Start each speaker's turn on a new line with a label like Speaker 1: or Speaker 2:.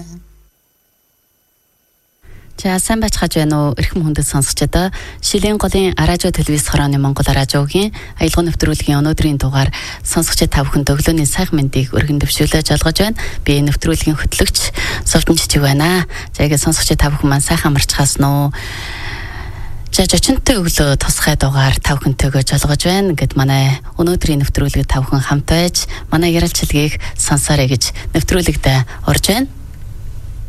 Speaker 1: За сайн байцгааж байна уу эрхэм хүндэт сонсогчдоо. Шилийн голын радио телевиз хорооны Монгол радиогийн аялал нэвтрүүлгийн өнөөдрийн дугаар сонсогчид та бүхэнд өглөөний сайхан мэндийг өргөн дэвшүүлж олгож байна. Би нэвтрүүлгийн хөтлөгч Совдон Жижиг байна. За яг сонсогчид та бүхэн маань сайхан амарчхаас нөө. За жочинтой өглөө тусгай дугаар та бүхэнтэйгээ жолгож байна. Ингээд манай өнөөдрийн нэвтрүүлгийг та бүхэн хамт байж манай ярилцлагыг сонсоорой гэж нэвтрүүлэгт орж байна.